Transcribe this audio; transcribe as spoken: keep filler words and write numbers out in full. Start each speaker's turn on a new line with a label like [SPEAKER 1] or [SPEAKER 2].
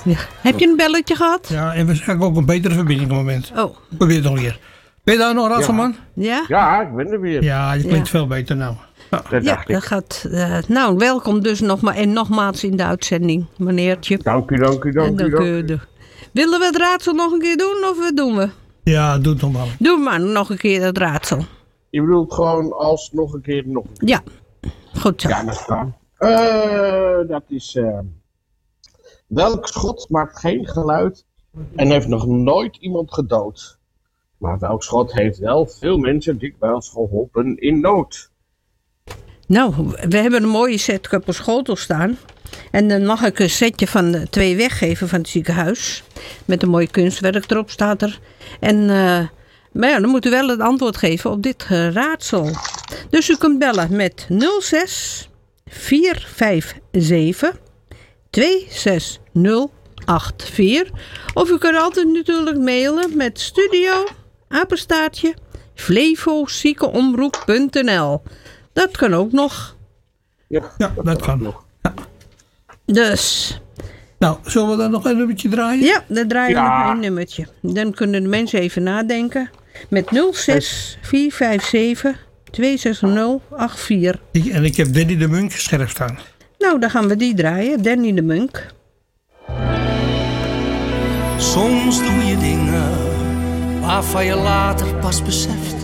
[SPEAKER 1] Ja. Heb je een belletje gehad?
[SPEAKER 2] Ja, en waarschijnlijk ook een betere verbinding op het moment.
[SPEAKER 1] Oh.
[SPEAKER 2] Probeer het nog een keer. Ben je daar nog, Raadselman?
[SPEAKER 1] Ja?
[SPEAKER 3] Ja, ik ben er weer.
[SPEAKER 2] Ja, je klinkt
[SPEAKER 1] Ja.
[SPEAKER 2] veel beter nou. Ja.
[SPEAKER 3] Dat
[SPEAKER 1] Ja,
[SPEAKER 3] dacht
[SPEAKER 1] dat
[SPEAKER 3] ik.
[SPEAKER 1] gaat... Uh, nou, welkom dus nog maar en nogmaals in de uitzending, meneertje.
[SPEAKER 3] Dank u, dank u, dank
[SPEAKER 1] En
[SPEAKER 3] u.
[SPEAKER 1] dan
[SPEAKER 3] Dank
[SPEAKER 1] kun je
[SPEAKER 3] u.
[SPEAKER 1] de- Willen we het raadsel nog een keer doen of wat doen we?
[SPEAKER 2] Ja, doe het nog maar.
[SPEAKER 1] Doe maar nog een keer het raadsel.
[SPEAKER 3] Je bedoelt gewoon als nog een keer nog een keer.
[SPEAKER 1] Ja, goed zo.
[SPEAKER 3] Ja, dat kan. Eh, dat is... eh, welk schot maakt geen geluid en heeft nog nooit iemand gedood? Maar welk schot heeft wel veel mensen dikwijls geholpen in nood?
[SPEAKER 1] Nou, we hebben een mooie set op schotel staan. En dan mag ik een setje van de twee weggeven van het ziekenhuis. Met een mooi kunstwerk erop staat er. En, uh, maar ja, dan moet u wel het antwoord geven op dit uh, raadsel. Dus u kunt bellen met nul zes vier vijf zeven twee zes nul acht vier. Of u kunt altijd natuurlijk mailen met studio, apenstaartje, flevoziekenomroep punt n l. Dat kan ook nog.
[SPEAKER 3] Ja,
[SPEAKER 2] Ja, dat kan.
[SPEAKER 3] nog.
[SPEAKER 2] Ja.
[SPEAKER 1] Dus,
[SPEAKER 2] Nou, zullen we dan nog een nummertje draaien?
[SPEAKER 1] ja, dan draaien we
[SPEAKER 3] Ja.
[SPEAKER 1] nog één nummertje. Dan kunnen de mensen even nadenken. Met nul zes vier vijf zeven twee zes nul acht vier.
[SPEAKER 2] Ik, en ik heb Danny de Munk scherp staan.
[SPEAKER 1] Nou, dan gaan we die draaien. Danny de Munk.
[SPEAKER 4] Soms doe je dingen waarvan je later pas beseft